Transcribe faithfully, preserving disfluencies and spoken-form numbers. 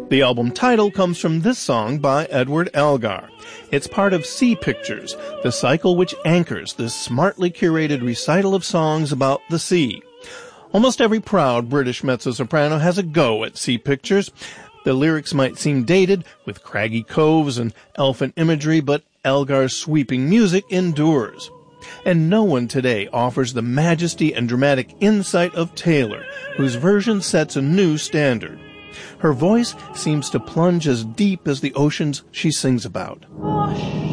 The album title comes from this song by Edward Elgar. It's part of Sea Pictures, the cycle which anchors this smartly curated recital of songs about the sea. Almost every proud British mezzo-soprano has a go at Sea Pictures. The lyrics might seem dated, with craggy coves and elfin imagery, but Elgar's sweeping music endures. And no one today offers the majesty and dramatic insight of Taylor, whose version sets a new standard. Her voice seems to plunge as deep as the oceans she sings about.